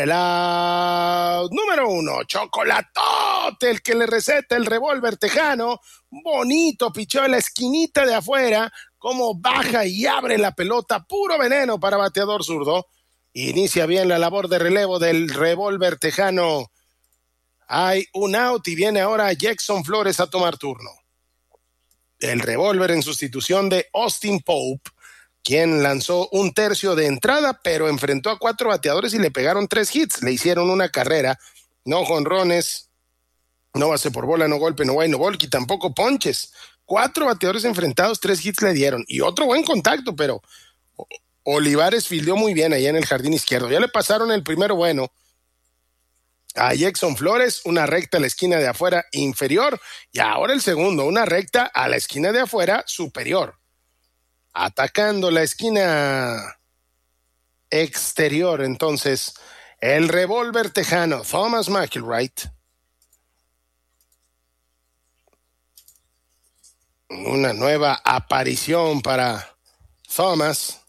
El out número 1, chocolatote, el que le receta el revólver tejano. Bonito picheo en la esquinita de afuera, como baja y abre la pelota, puro veneno para bateador zurdo. Inicia bien la labor de relevo del revólver tejano. Hay un out y viene ahora Jackson Flores a tomar turno. El revólver en sustitución de Austin Pope, quien lanzó un tercio de entrada, pero enfrentó a 4 bateadores y le pegaron 3 hits. Le hicieron una carrera, no jonrones, no base por bola, no golpe, no guay, no walk y tampoco ponches. 4 bateadores enfrentados, 3 hits le dieron. Y otro buen contacto, pero Olivares fildeó muy bien allá en el jardín izquierdo. Ya le pasaron el primero bueno a Jackson Flores, una recta a la esquina de afuera inferior, y ahora el segundo, una recta a la esquina de afuera superior. Atacando la esquina exterior, entonces, el revólver tejano, Thomas McIlwright. Una nueva aparición para Thomas.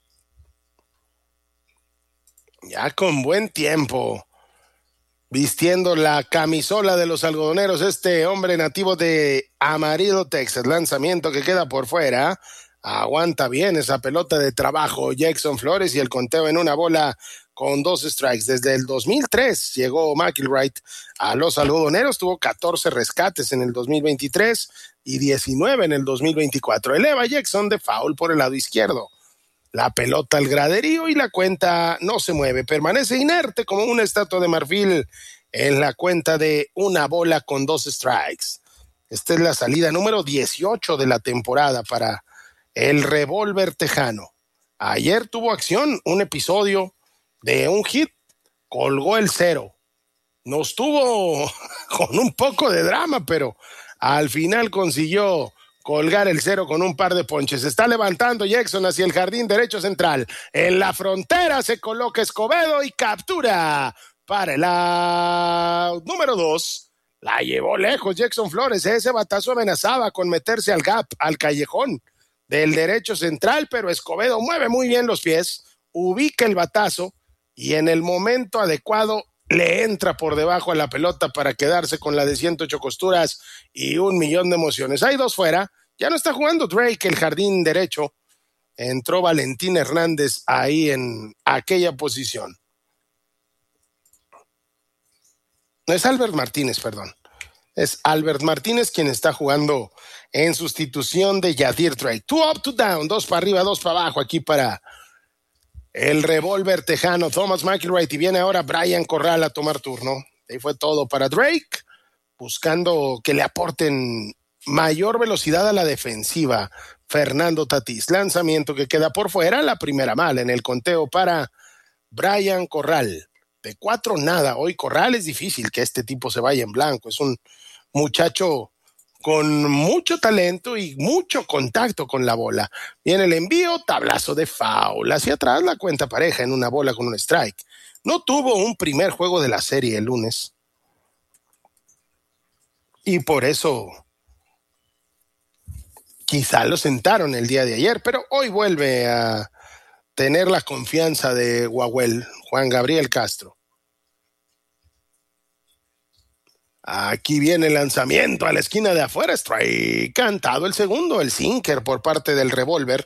Ya con buen tiempo, vistiendo la camisola de los algodoneros, este hombre nativo de Amarillo, Texas. Lanzamiento que queda por fuera. Aguanta bien esa pelota de trabajo Jackson Flores y el conteo en una bola con 2 strikes. Desde el 2003 llegó McIlwright a los algodoneros, tuvo 14 rescates en el 2023 y 19 en el 2024. Eleva Jackson de foul por el lado izquierdo. La pelota al graderío y la cuenta no se mueve, permanece inerte como una estatua de marfil en la cuenta de una bola con 2 strikes. Esta es la salida número 18 de la temporada para el revólver tejano. Ayer tuvo acción, un episodio de un hit, colgó el 0. Nos tuvo con un poco de drama, pero al final consiguió colgar el 0 con un par de ponches. Está levantando Jackson hacia el jardín derecho central. En la frontera se coloca Escobedo y captura para el out número 2. La llevó lejos Jackson Flores. Ese batazo amenazaba con meterse al gap, al callejón del derecho central, pero Escobedo mueve muy bien los pies, ubica el batazo y en el momento adecuado le entra por debajo a la pelota para quedarse con la de 108 costuras y 1,000,000 de emociones. Hay 2 fuera, ya no está jugando Drake el jardín derecho, entró Valentín Hernández ahí en aquella posición. No es Albert Martínez, perdón. Es Albert Martínez quien está jugando en sustitución de Yadir Drake. 2 up, 2 down, 2 para arriba, 2 para abajo aquí para el revólver tejano Thomas McIlwright y viene ahora Brian Corral a tomar turno. Ahí fue todo para Drake, buscando que le aporten mayor velocidad a la defensiva Fernando Tatís. Lanzamiento que queda por fuera, la primera mala en el conteo para Brian Corral. De 4 nada, hoy Corral es difícil que este tipo se vaya en blanco, es un muchacho con mucho talento y mucho contacto con la bola. Viene el envío, tablazo de foul, hacia atrás la cuenta pareja en una bola con un strike. No tuvo un primer juego de la serie el lunes y por eso quizá lo sentaron el día de ayer, pero hoy vuelve a tener la confianza de Guaguel, Juan Gabriel Castro. Aquí viene el lanzamiento a la esquina de afuera, strike, cantado el segundo, el sinker por parte del revólver.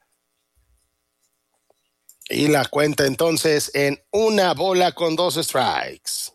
Y la cuenta entonces en una bola con 2 strikes.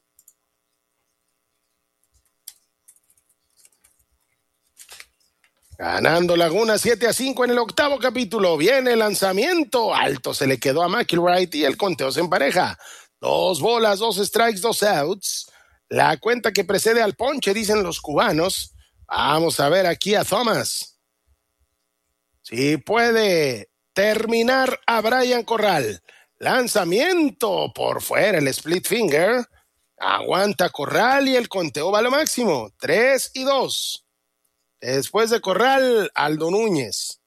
Ganando Laguna 7-5 en el 8º capítulo. Viene el lanzamiento. Alto se le quedó a McIlwright y el conteo se empareja. 2 bolas, 2 strikes, 2 outs. La cuenta que precede al ponche, dicen los cubanos. Vamos a ver aquí a Thomas. Si puede terminar a Brian Corral. Lanzamiento por fuera, el split finger. Aguanta Corral y el conteo va a lo máximo. 3-2. Después de Corral, Aldo Núñez.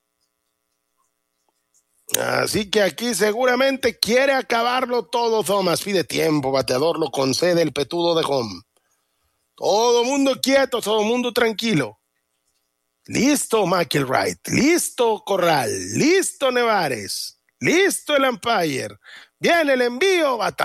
Así que aquí seguramente quiere acabarlo todo Thomas. Pide tiempo, bateador lo concede el petudo de home. Todo mundo quieto, todo mundo tranquilo. Listo McIlwright, listo Corral, listo Nevares, listo el umpire. Viene el envío,